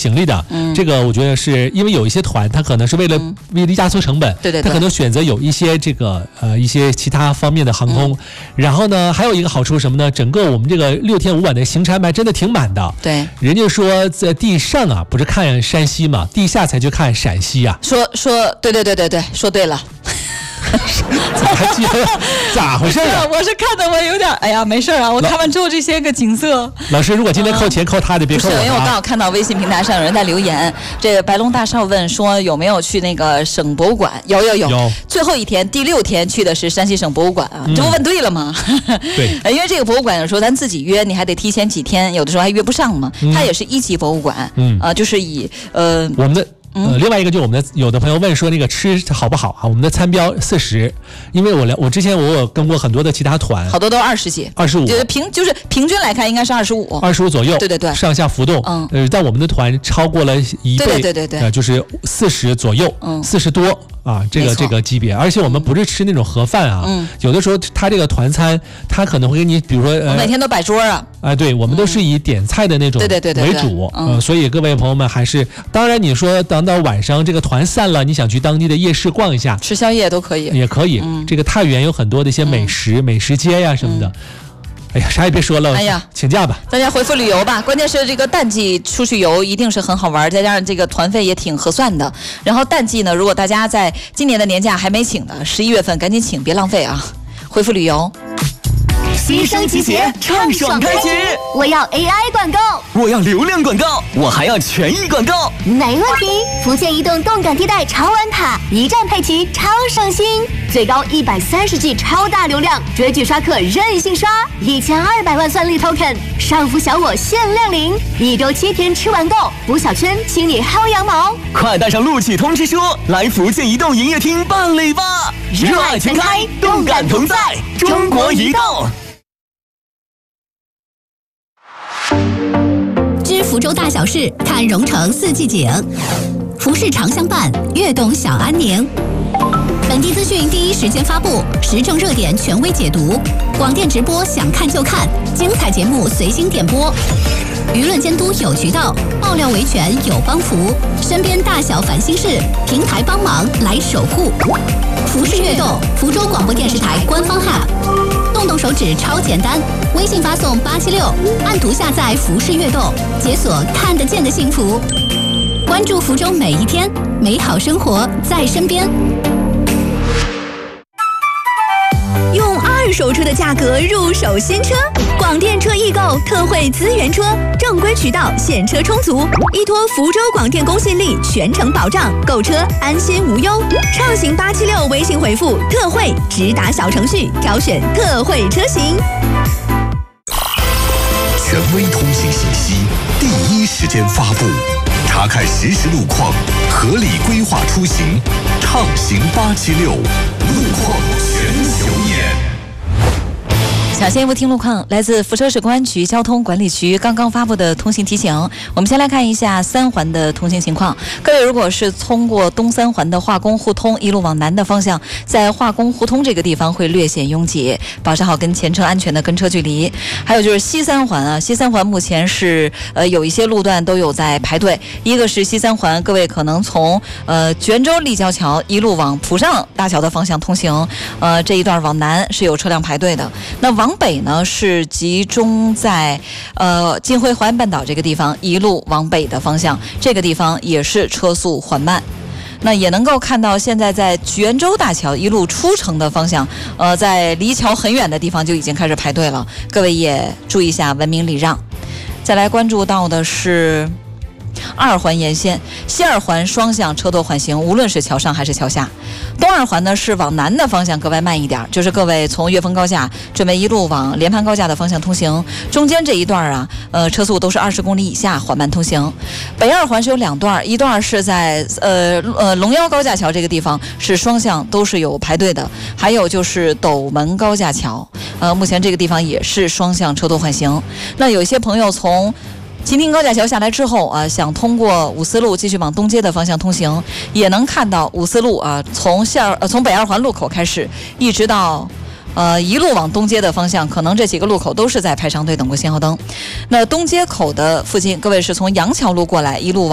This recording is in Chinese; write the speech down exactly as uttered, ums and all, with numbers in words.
行李的。嗯，这个我觉得是因为有一些团，它可能是为了、嗯、为了压缩成本， 对对对， 它可能选择有一些这个呃一些其他方面的航空。嗯、然后呢，还有一个好处是什么呢？整个我们这个六天五晚的行程安排真的挺满的。 对， 人家说在地上啊，不是看山西嘛，地下才去看陕西啊。 说说，对对对对对，说对了。 咋还记得？咋回事啊？ 我是看的我有点，哎呀，没事啊。我看完之后这些个景色， 老师，如果今天扣钱、嗯、扣他的，别扣我、啊。 不是，因为我刚好看到微信平台上有人在留言，这个白龙大少问说有没有去那个省博物馆？有有有。 有。 最后一天，第六天去的是山西省博物馆啊，这不问对了吗？ 嗯、对。 因为这个博物馆有时候咱自己约，你还得提前几天，有的时候还约不上嘛。嗯、它也是一级博物馆，嗯啊、呃，就是以呃我们的。呃，另外一个就是我们的有的朋友问说那个吃好不好啊？我们的餐标四十，因为我了我之前我有跟过很多的其他团， 好多都二十几， 二十五， 就是平就是平均来看应该是二十五， 二十五左右， 对对对， 上下浮动，嗯，呃，但我们的团超过了一倍， 对对对对， 呃，就是四十左右，嗯，四十多。啊，这个这个级别，而且我们不是吃那种盒饭啊，嗯，有的时候他这个团餐，他可能会给你，比如说，呃， 我每天都摆桌啊， 啊、呃，对，我们都是以点菜的那种为主， 对对对对对嗯、呃，所以各位朋友们还是，当然你说等到晚上这个团散了，你想去当地的夜市逛一下， 吃宵夜都可以， 也可以，嗯、这个太原有很多的一些美食、嗯、美食街呀、啊、什么的。嗯哎呀，啥也别说了， 哎呀， 请假吧。 大家回复旅游吧，关键是这个淡季出去游一定是很好玩，再加上这个团费也挺合算的。然后淡季呢，如果大家在今年的年假还没请的，十一月份赶紧请，别浪费啊！回复旅游。 新升集结，畅爽开局！我要 A I 广告， 我要流量广告，我还要权益广告， 没问题。福建移动动感地带超玩卡，一站配齐超省心，最高一百三十 G 超大流量，追剧刷客任性刷，一千二百万算力 token， 上浮小我限量领，一周七天吃完够，补小圈请你薅羊毛， 快带上录取通知书来福建移动营业厅办理吧！热爱全开，动感同在，中国移动。 知福州大小事，看蓉城四季景。服饰常相伴，悦动小安宁。本地资讯第一时间发布，时政热点权威解读。广电直播想看就看，精彩节目随心点播。舆论监督有渠道，爆料维权有帮扶。身边大小烦心事，平台帮忙来守护。服饰悦动，福州广播电视台官方 App。动动手指超简单，微信发送八七六，按图下载服饰悦动，解锁看得见的幸福。关注福州每一天，美好生活在身边。 用二手车的价格入手新车，广电车易购特惠资源车，正规渠道，现车充足，依托福州广电公信力，全程保障，购车安心无忧。畅行八七六微信回复特惠，直达小程序挑选特惠车型。 权威通信信息，第一时间发布，查看实时路况，合理规划出行，畅行八七六，路况全球眼。 小先不听路况，来自福州市公安局交通管理局刚刚发布的通行提醒。我们先来看一下三环的通行情况。各位如果是通过东三环的化工互通一路往南的方向，在化工互通这个地方会略显拥挤，保持好跟前车安全的跟车距离。还有就是西三环啊，西三环目前是呃有一些路段都有在排队。一个是西三环，各位可能从呃泉州立交桥一路往浦上大桥的方向通行，呃这一段往南是有车辆排队的。那往北呢是集中在呃金辉淮安半岛这个地方，一路往北的方向，这个地方也是车速缓慢。那也能够看到现在在泉州大桥一路出城的方向，呃在离桥很远的地方就已经开始排队了，各位也注意一下，文明礼让。再来关注到的是二环沿线，西二环双向车多缓行，无论是桥上还是桥下。东二环呢是往南的方向，格外慢一点，就是各位从岳峰高架准备一路往连盘高架的方向通行，中间这一段啊，呃，车速都是二十公里以下，缓慢通行。北二环是有两段，一段是在呃呃龙腰高架桥这个地方是双向都是有排队的，还有就是斗门高架桥，呃，目前这个地方也是双向车多缓行。那有一些朋友从秦亭高架桥下来之后啊，想通过五四路继续往东街的方向通行，也能看到五四路啊，从下呃从北二环路口开始，一直到呃一路往东街的方向，可能这几个路口都是在排长队等过信号灯。那东街口的附近，各位是从杨桥路过来，一路往